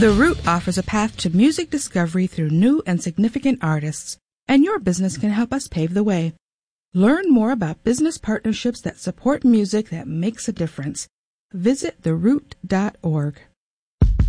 The Root offers a path to music discovery through new and significant artists, and your business can help us pave the way. Learn more about business partnerships that support music that makes a difference. Visit theroot.org.